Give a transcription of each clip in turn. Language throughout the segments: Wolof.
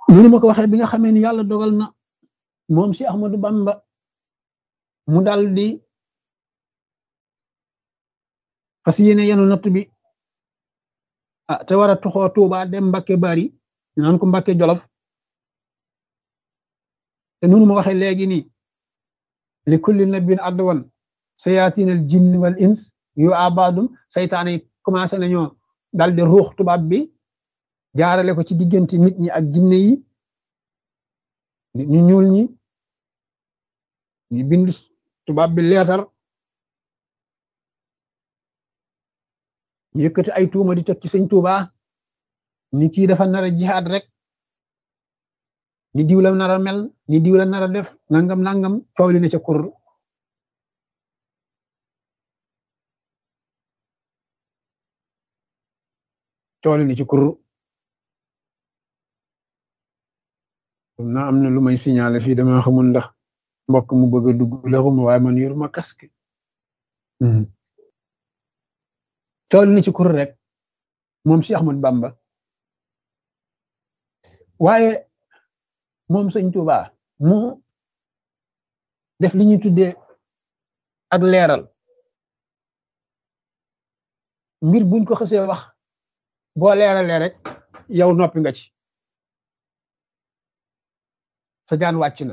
noonu ma ko waxee bi nga xamee ni yàlla dogal na moom si Ahmadou Bamba mu dal di fas yéene yenu natt bi te war a tuxoo Tuuba dem Mbàkke Bari naan ko Mbàkke Jolof te noonu ma waxee léegi nii li kulli nabiyyin adwan sayaatinal jinni wal ins yu abadum saytaane yi commencé nañoo dal di ruux tubaab bi jaarale ko ci diggante nit ñi ak jinne yi nit ñu ñuul ñi ñu bind tubaab bi leetar ñu yëkkati ay tuuma di teg ci sëñ Tuuba ni kii dafa nar a jihaad rek ni diw la nar a mel ni diw la nar a def nangam nangam coow li ne ca kur coow li ne ci kur naa am na lu may signaler fii dama xamul ndax mbokk mu bëgg a dugg la xuma waaye man yoruma casque coow li ne ci kur rek moom si Ahmad Bamba waaye moom sëñ Tuuba mu def li ñuy tuddee ak leeral mbir buñ ko xasee wax boo leeralee rek yow noppi nga ci sa jaan wàcc na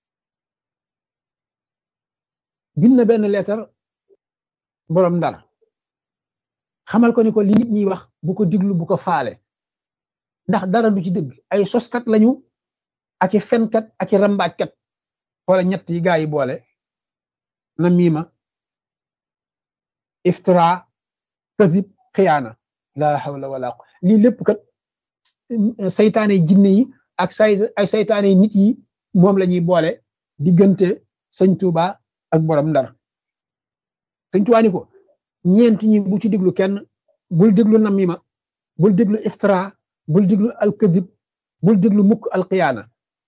bind na benn leetar borom Ndar xamal ko ni ko li nit ñi wax bu ko diglu bu ko faale ndax dara du ci dëgg ay soskat lañu ak i fenkat ak i rambaajkat wala ñett yi gaa yi boole na miima iftira kadib xiyaana laa hawla wala lii lépp kat saytaane jinne yi ak ay saytaane nit yi moom la ñuy boole diggante sëñ Tuuba ak borom Ndar sëñ Tuuba ni ko ñeent ñi bu ci déglu kenn bul déglu namima bul déglu iftira bul déglu alkazib bul déglu mukk alxiyaana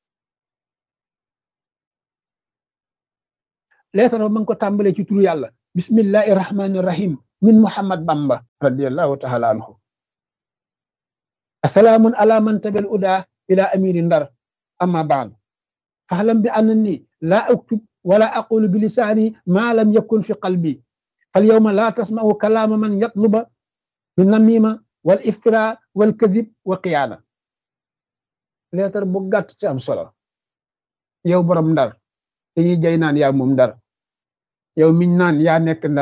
leetar ba ma ngi ko tàmbalee ci turu yàlla bismillahi rahmani rahim min Muhammad Bamba radiallahu taala anhu asalaamun ala man tabel uda ila amiri Ndar amma baad fahlam bi annani la aktub wala aqulu bi lisaani ma lam yakun fi qalbi fal yawma la tasma'u kalaama man yatluba bi namima wal iftira wal kadib wa qiyaana leetar bu gàtt ci am solo yow borom Ndar dañuy jay naan yaa moom Ndar yow miñ naan yaa nekk Ndar